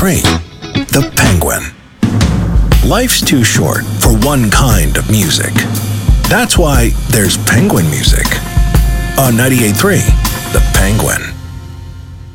98.3, The Penguin. Life's too short for one kind of music. That's why there's penguin music on 98.3, The Penguin.